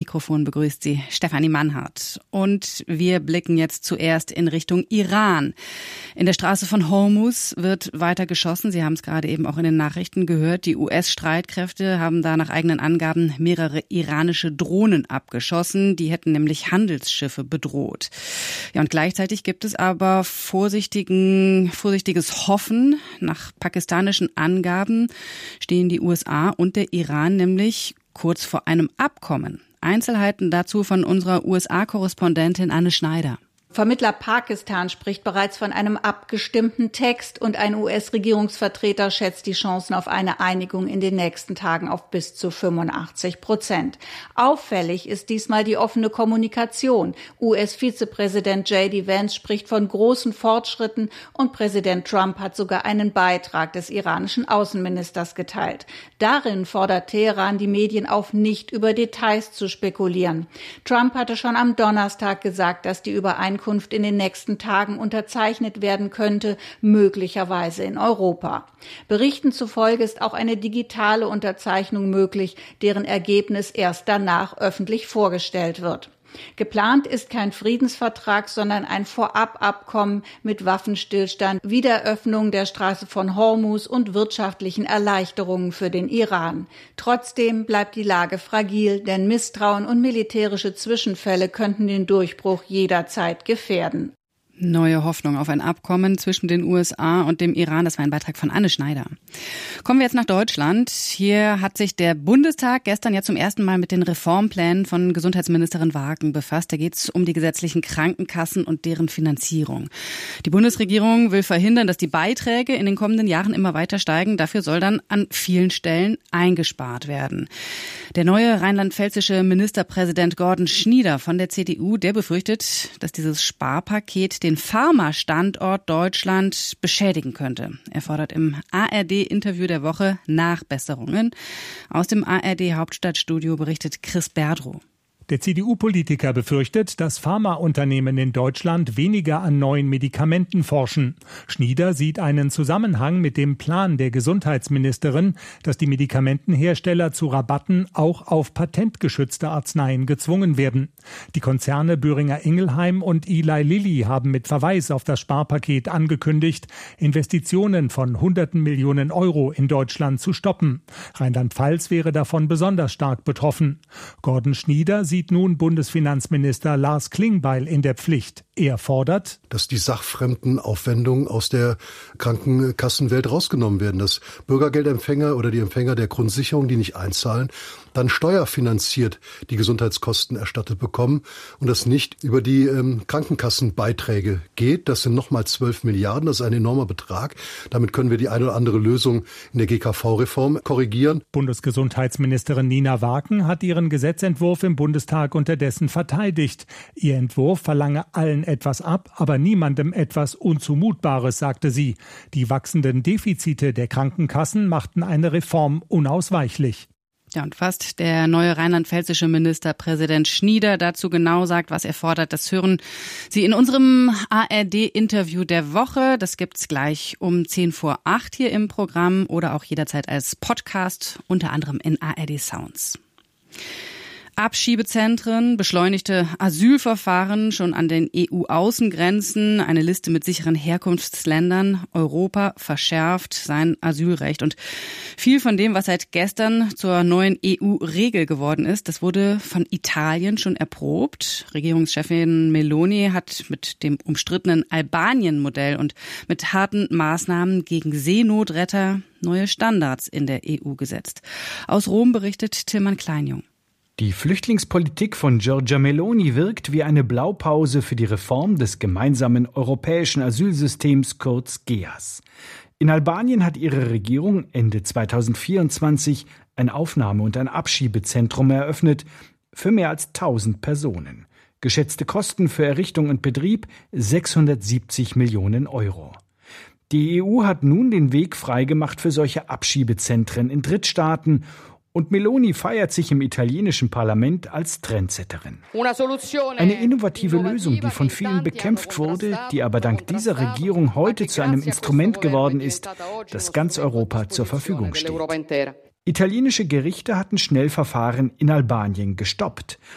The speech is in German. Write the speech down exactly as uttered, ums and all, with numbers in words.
Mikrofon begrüßt Sie Stefanie Mannhardt. Und wir blicken jetzt zuerst in Richtung Iran. In der Straße von Hormuz wird weiter geschossen. Sie haben es gerade eben auch in den Nachrichten gehört. Die U S-Streitkräfte haben da nach eigenen Angaben mehrere iranische Drohnen abgeschossen. Die hätten nämlich Handelsschiffe bedroht. Ja, und gleichzeitig gibt es aber vorsichtigen, vorsichtiges Hoffen. Nach pakistanischen Angaben stehen die U S A und der Iran nämlich kurz vor einem Abkommen. Einzelheiten dazu von unserer U S A-Korrespondentin Anne Schneider. Vermittler Pakistan spricht bereits von einem abgestimmten Text und ein U S-Regierungsvertreter schätzt die Chancen auf eine Einigung in den nächsten Tagen auf bis zu fünfundachtzig Prozent. Auffällig ist diesmal die offene Kommunikation. U S-Vizepräsident J D Vance spricht von großen Fortschritten und Präsident Trump hat sogar einen Beitrag des iranischen Außenministers geteilt. Darin fordert Teheran die Medien auf, nicht über Details zu spekulieren. Trump hatte schon am Donnerstag gesagt, dass die Übereinkunft in den nächsten Tagen unterzeichnet werden könnte, möglicherweise in Europa. Berichten zufolge ist auch eine digitale Unterzeichnung möglich, deren Ergebnis erst danach öffentlich vorgestellt wird. Geplant ist kein Friedensvertrag, sondern ein Vorababkommen mit Waffenstillstand, Wiederöffnung der Straße von Hormuz und wirtschaftlichen Erleichterungen für den Iran. Trotzdem bleibt die Lage fragil, denn Misstrauen und militärische Zwischenfälle könnten den Durchbruch jederzeit gefährden. Neue Hoffnung auf ein Abkommen zwischen den U S A und dem Iran. Das war ein Beitrag von Anne Schneider. Kommen wir jetzt nach Deutschland. Hier hat sich der Bundestag gestern ja zum ersten Mal mit den Reformplänen von Gesundheitsministerin Wagen befasst. Da geht es um die gesetzlichen Krankenkassen und deren Finanzierung. Die Bundesregierung will verhindern, dass die Beiträge in den kommenden Jahren immer weiter steigen. Dafür soll dann an vielen Stellen eingespart werden. Der neue rheinland-pfälzische Ministerpräsident Gordon Schnieder von der C D U, der befürchtet, dass dieses Sparpaket den Pharma-Standort Deutschland beschädigen könnte. Er fordert im A R D-Interview der Woche Nachbesserungen. Aus dem A R D-Hauptstadtstudio berichtet Chris Berdrow. Der C D U-Politiker befürchtet, dass Pharmaunternehmen in Deutschland weniger an neuen Medikamenten forschen. Schnieder sieht einen Zusammenhang mit dem Plan der Gesundheitsministerin, dass die Medikamentenhersteller zu Rabatten auch auf patentgeschützte Arzneien gezwungen werden. Die Konzerne Boehringer Ingelheim und Eli Lilly haben mit Verweis auf das Sparpaket angekündigt, Investitionen von hunderten Millionen Euro in Deutschland zu stoppen. Rheinland-Pfalz wäre davon besonders stark betroffen. Gordon Schnieder sieht sieht nun Bundesfinanzminister Lars Klingbeil in der Pflicht. Er fordert, dass die sachfremden Aufwendungen aus der Krankenkassenwelt rausgenommen werden, dass Bürgergeldempfänger oder die Empfänger der Grundsicherung, die nicht einzahlen, dann steuerfinanziert die Gesundheitskosten erstattet bekommen und das nicht über die ähm, Krankenkassenbeiträge geht. Das sind nochmal zwölf Milliarden, das ist ein enormer Betrag. Damit können wir die eine oder andere Lösung in der G K V-Reform korrigieren. Bundesgesundheitsministerin Nina Wagen hat ihren Gesetzentwurf im Bundestag unterdessen verteidigt. Ihr Entwurf verlange allen etwas ab, aber niemandem etwas Unzumutbares, sagte sie. Die wachsenden Defizite der Krankenkassen machten eine Reform unausweichlich. Ja, und was der neue rheinland-pfälzische Ministerpräsident Schnieder dazu genau sagt, was er fordert, das hören Sie in unserem A R D-Interview der Woche. Das gibt's gleich um zehn vor acht hier im Programm oder auch jederzeit als Podcast, unter anderem in A R D Sounds. Abschiebezentren, beschleunigte Asylverfahren schon an den E U-Außengrenzen, eine Liste mit sicheren Herkunftsländern. Europa verschärft sein Asylrecht. Und viel von dem, was seit gestern zur neuen E U-Regel geworden ist, das wurde von Italien schon erprobt. Regierungschefin Meloni hat mit dem umstrittenen Albanien-Modell und mit harten Maßnahmen gegen Seenotretter neue Standards in der E U gesetzt. Aus Rom berichtet Tilman Kleinjung. Die Flüchtlingspolitik von Giorgia Meloni wirkt wie eine Blaupause für die Reform des gemeinsamen europäischen Asylsystems, kurz G E A S. In Albanien hat ihre Regierung Ende zweitausendvierundzwanzig ein Aufnahme- und ein Abschiebezentrum eröffnet für mehr als tausend Personen. Geschätzte Kosten für Errichtung und Betrieb sechshundertsiebzig Millionen Euro. Die E U hat nun den Weg freigemacht für solche Abschiebezentren in Drittstaaten. Und Meloni feiert sich im italienischen Parlament als Trendsetterin. Eine innovative Lösung, die von vielen bekämpft wurde, die aber dank dieser Regierung heute zu einem Instrument geworden ist, das ganz Europa zur Verfügung steht. Italienische Gerichte hatten Schnellverfahren in Albanien gestoppt.